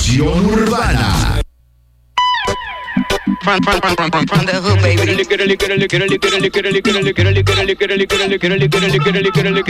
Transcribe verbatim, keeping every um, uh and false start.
Explosión Urbana. From, from, from, from, from the hood, baby.